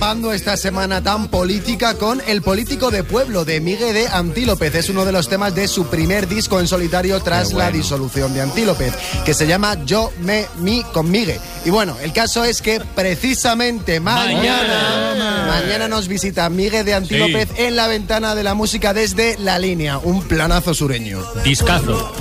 Esta semana tan política con El político de pueblo de Migue de Antílopez. Es uno de los temas de su primer disco en solitario tras la disolución de Antílopez, que se llama Yo, me, mi con Migue. Y bueno, el caso es que precisamente mañana nos visita Migue de Antílopez en La Ventana de la Música desde La Línea, un planazo sureño. Discazo.